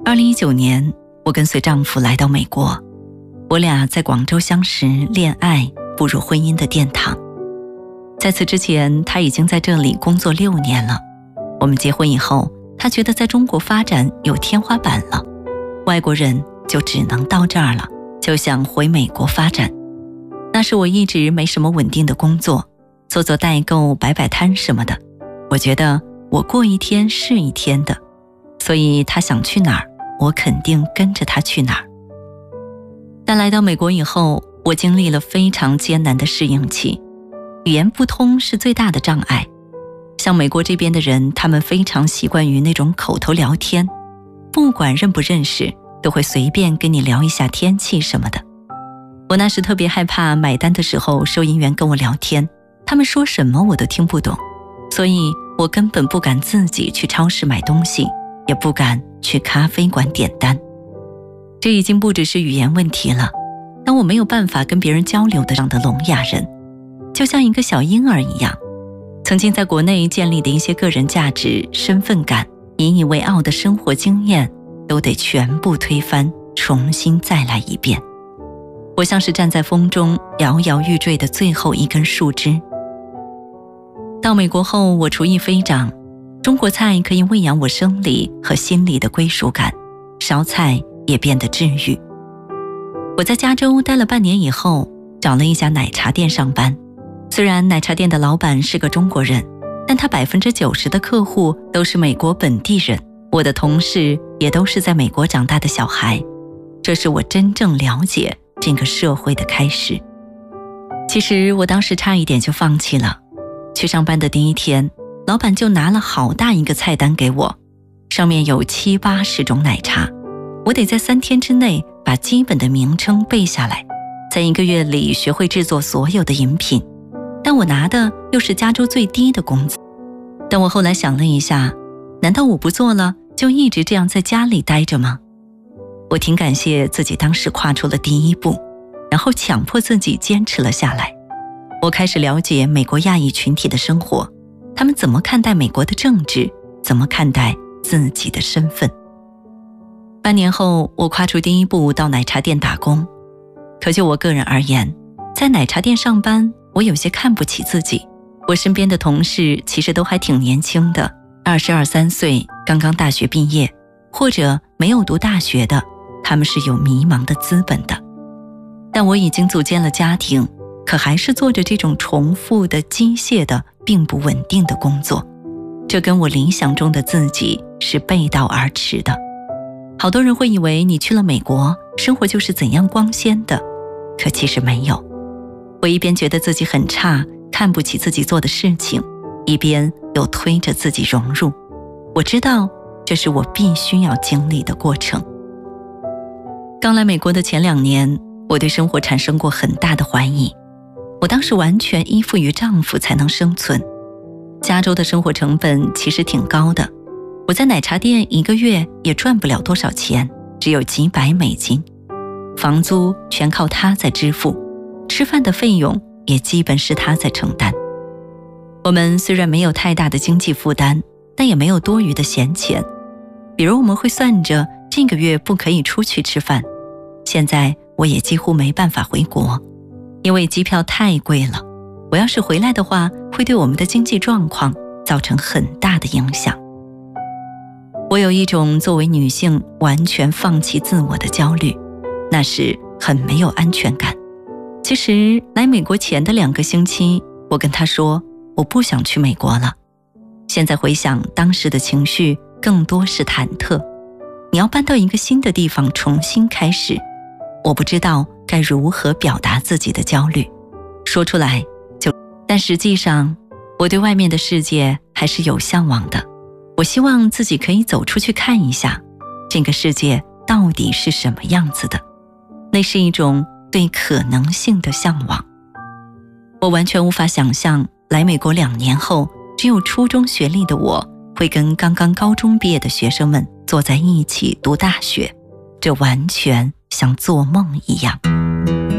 2019年，我跟随丈夫来到美国，我俩在广州相识、恋爱，步入婚姻的殿堂。在此之前，他已经在这里工作6年了。我们结婚以后，他觉得在中国发展有天花板了，外国人就只能到这儿了，就想回美国发展。那时我一直没什么稳定的工作，做做代购、摆摆摊什么的。我觉得我过一天是一天的，所以他想去哪儿，我肯定跟着他去哪儿。但来到美国以后，我经历了非常艰难的适应期，语言不通是最大的障碍。像美国这边的人，他们非常习惯于那种口头聊天，不管认不认识，都会随便跟你聊一下天气什么的。我那时特别害怕买单的时候收银员跟我聊天，他们说什么我都听不懂，所以我根本不敢自己去超市买东西，也不敢去咖啡馆点单。这已经不只是语言问题了，当我没有办法跟别人交流的这样的聋哑人，就像一个小婴儿一样，曾经在国内建立的一些个人价值、身份感、引以为傲的生活经验，都得全部推翻，重新再来一遍。我像是站在风中摇摇欲坠的最后一根树枝。到美国后，我厨艺飞涨，中国菜可以喂养我生理和心理的归属感，烧菜也变得治愈。我在加州待了半年以后，找了一家奶茶店上班。虽然奶茶店的老板是个中国人，但他90%的客户都是美国本地人，我的同事也都是在美国长大的小孩。这是我真正了解这个社会的开始。其实我当时差一点就放弃了。去上班的第一天，老板就拿了好大一个菜单给我，上面有70-80种奶茶，我得在3天之内把基本的名称背下来，在1个月里学会制作所有的饮品。但我拿的又是加州最低的工资。但我后来想了一下，难道我不做了，就一直这样在家里待着吗？我挺感谢自己当时跨出了第一步，然后强迫自己坚持了下来。我开始了解美国亚裔群体的生活，他们怎么看待美国的政治，怎么看待自己的身份。半年后，我跨出第一步到奶茶店打工。可就我个人而言，在奶茶店上班，我有些看不起自己。我身边的同事其实都还挺年轻的，22、23岁，刚刚大学毕业，或者没有读大学的，他们是有迷茫的资本的。但我已经组建了家庭，可还是做着这种重复的、机械的、并不稳定的工作。这跟我理想中的自己是背道而驰的。好多人会以为你去了美国，生活就是怎样光鲜的，可其实没有。我一边觉得自己很差，看不起自己做的事情，一边又推着自己融入。我知道这是我必须要经历的过程。刚来美国的前2年，我对生活产生过很大的怀疑。我当时完全依附于丈夫才能生存。加州的生活成本其实挺高的，我在奶茶店1个月也赚不了多少钱，只有几百美金。房租全靠他在支付，吃饭的费用也基本是他在承担。我们虽然没有太大的经济负担，但也没有多余的闲钱。比如我们会算着这个月不可以出去吃饭。现在我也几乎没办法回国，因为机票太贵了。我要是回来的话，会对我们的经济状况造成很大的影响。我有一种作为女性完全放弃自我的焦虑，那是很没有安全感。其实来美国前的2个星期，我跟他说我不想去美国了。现在回想当时的情绪，更多是忐忑。你要搬到一个新的地方重新开始，我不知道该如何表达自己的焦虑，说出来但实际上我对外面的世界还是有向往的。我希望自己可以走出去看一下，这个世界到底是什么样子的。那是一种对可能性的向往。我完全无法想象来美国2年后，只有初中学历的我会跟刚刚高中毕业的学生们坐在一起读大学，这完全像做梦一样。